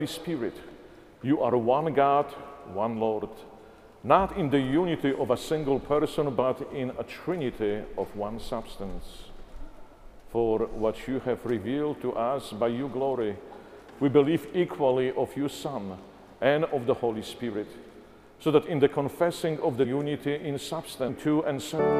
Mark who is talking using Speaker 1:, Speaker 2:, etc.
Speaker 1: Spirit, you are one God, one Lord, not in the unity of a single person, but in a trinity of one substance. For what you have revealed to us by your glory, we believe equally of your Son and of the Holy Spirit, so that in the confessing of the unity in substance, two and seven,